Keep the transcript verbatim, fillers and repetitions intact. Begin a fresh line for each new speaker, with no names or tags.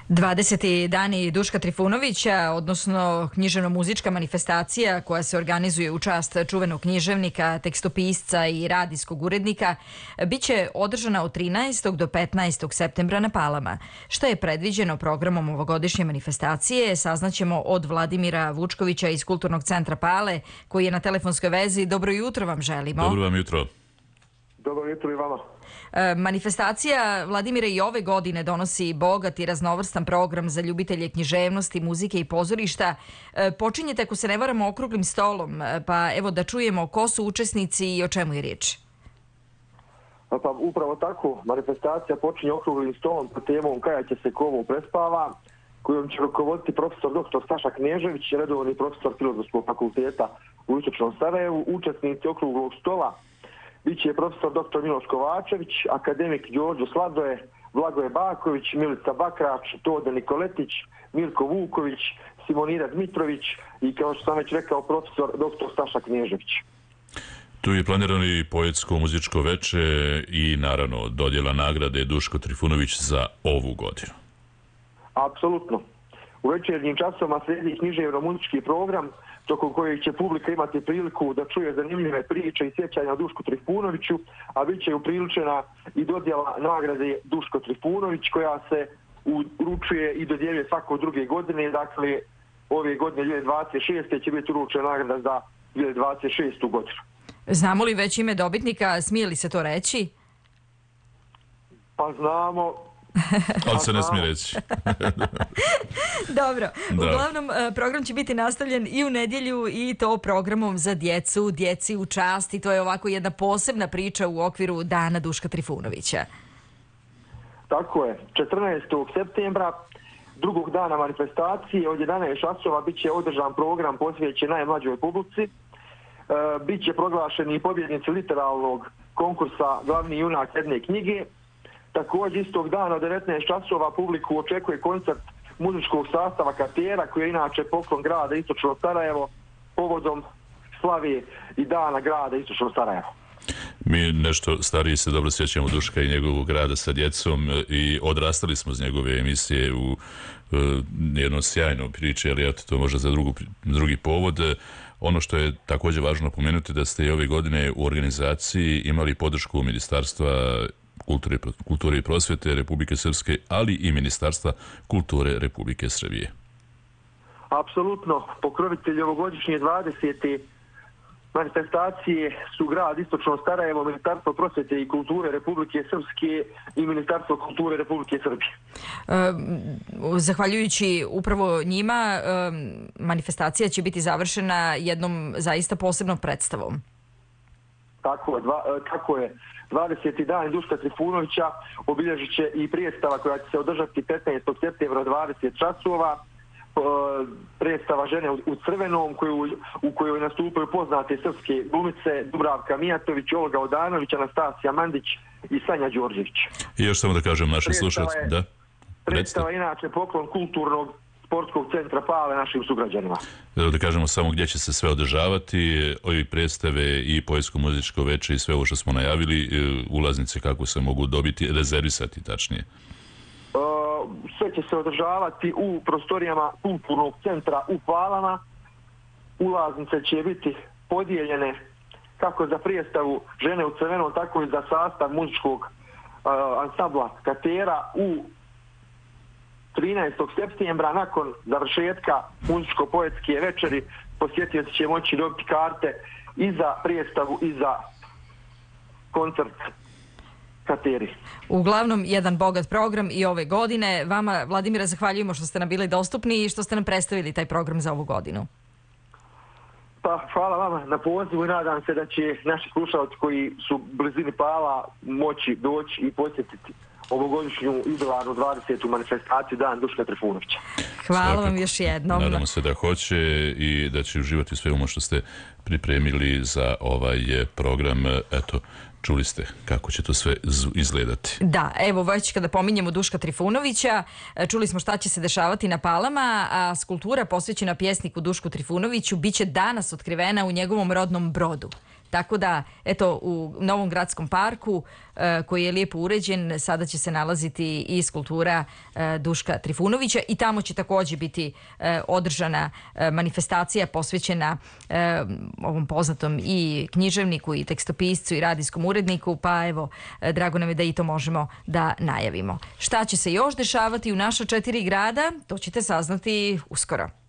dvadeseti dani Duška Trifunovića, odnosno književno-muzička manifestacija koja se organizuje u čast čuvenog književnika, tekstopisca i radijskog urednika, biće održana od trinaestog do petnaestog septembra na Palama. Šta je predviđeno programom ovogodišnje manifestacije, saznaćemo od Vladimira Vučkovića iz Kulturnog centra Pale, koji je na telefonskoj vezi. Dobro jutro vam želimo.
Dobro vam jutro.
Dobro jutro i vama.
Manifestacija, Vladimire, i ove godine donosi bogat i raznovrstan program za ljubitelje književnosti, muzike i pozorišta. Počinjete, ako se ne varamo, okruglim stolom, pa evo da čujemo ko su učesnici i o čemu je riječ.
Pa upravo tako, manifestacija počinje okruglim stolom pod temom Kada će se komu prespava, kojom će rukovoditi profesor doktor Staša Knežević, redovni profesor Filozofskog fakulteta u Istočnom Sarajevu. Učesnici okruglog stola biće profesor doktor Miloš Kovačević, akademik Đorđe Sladoje, Blagoje Baković, Milica Bakrač, Tode Nikoletić, Mirko Vuković, Simonira Dmitrović i, kao što sam već rekao, profesor doktor Staša Knežević.
Tu je planirano i poetsko-muzičko veče i naravno dodjela nagrade Duško Trifunović za ovu godinu.
Apsolutno. U večernjim časovima slijedi književno-muzički program tokom kojeg će publika imati priliku da čuje zanimljive priče i sjećanja o Dušku Trifunoviću, a bit će upriličena i dodjela nagrade Duško Trifunović, koja se uručuje i dodjeljuje svako druge godine. Dakle, ove godine dvije hiljade dvadeset šeste. će biti uručena nagrada za dvije hiljade dvadeset šestu. godinu.
Znamo li već ime dobitnika, smije li se to reći?
Pa znamo...
Ali se ne smije reći.
Dobro. Uglavnom, program će biti nastavljen i u nedjelju, i to programom za djecu, djeci u čast, i to je ovako jedna posebna priča u okviru Dana Duška Trifunovića.
Tako je. četrnaestog septembra, drugog dana manifestacije, od jedanaest časova bit će održan program posvećen najmlađoj publici. E, bit će proglašeni pobjednici literalnog konkursa Glavni junak jedne knjige. Također istog dana od devetnaest časova publiku očekuje koncert muzičkog sastava Katera, koji je inače poklon grada Istočno Sarajevo povodom slave i dana grada Istočno Sarajevo.
Mi nešto stariji se dobro sjećamo Duška i njegovog rada sa djecom i odrastali smo iz njegove emisije u uh, jednom sjajnom priči, ali eto, to može za drugu, drugi povod. Ono što je također važno pomenuti da ste i ove godine u organizaciji imali podršku Ministarstva Kulture, kulture i prosvjete Republike Srpske, ali i Ministarstva kulture Republike Srbije.
Apsolutno. Pokrovitelji ovogodišnje dvadesete manifestacije su grad Istočno Sarajevo, Ministarstvo prosvjete i kulture Republike Srpske i Ministarstvo kulture Republike Srbije.
Zahvaljujući upravo njima, manifestacija će biti završena jednom zaista posebnom predstavom.
Tako je. Dva, tako je. dvadeseti dan Duška Trifunovića obilježit će i predstava koja će se održati petnaestog septembra dvadeset časova. Predstava Žene u crvenom, koju, u kojoj nastupaju poznate srpske glumice Dubravka Mijatović, Olga Odanović, Anastasija Mandić i Sanja Đorđević.
I još samo da kažem našim slušalcima. Da?
Predstava je inače poklon Kulturnog sportskog centra Pale našim sugrađanima.
Da kažemo samo gdje će se sve održavati, ovi predstave i poetsko-muzičko veče i sve ovo što smo najavili, ulaznice kako se mogu dobiti, rezervisati tačnije.
Sve će se održavati u prostorijama Kulturnog centra u Palama. Ulaznice će biti podijeljene kako za predstavu Žene u crvenom, tako i za sastav muzičkog uh, ansambla Katera u trinaestog septembra. Nakon završetka muzičko-poetske večeri posjetioci će moći dobiti karte i za predstavu i za koncert Kateri.
Uglavnom, jedan bogat program i ove godine. Vama, Vladimira, zahvaljujemo što ste nam bili dostupni i što ste nam predstavili taj program za ovu godinu.
Pa, hvala vama na pozivu i nadam se da će naši slušalci koji su u blizini Pala moći doći i posjetiti ovogodišnju jubilarnu dvadesetu manifestaciju Dan Duška Trifunovića.
Hvala
Svakako.
vam još jednom.
Nadamo se da hoće i da će uživati sve ono što ste pripremili za ovaj program. Eto, čuli ste kako će to sve izgledati.
Da, evo već kada pominjemo Duška Trifunovića, čuli smo šta će se dešavati na Palama, a skulptura posvećena pjesniku Dušku Trifunoviću biće danas otkrivena u njegovom rodnom Brodu. Tako da, eto, u Novom gradskom parku koji je lijepo uređen, sada će se nalaziti i skulptura Duška Trifunovića i tamo će također biti održana manifestacija posvećena ovom poznatom i književniku i tekstopiscu i radijskom uredniku, pa evo, drago nam je da i to možemo da najavimo. Šta će se još dešavati u naša četiri grada, to ćete saznati uskoro.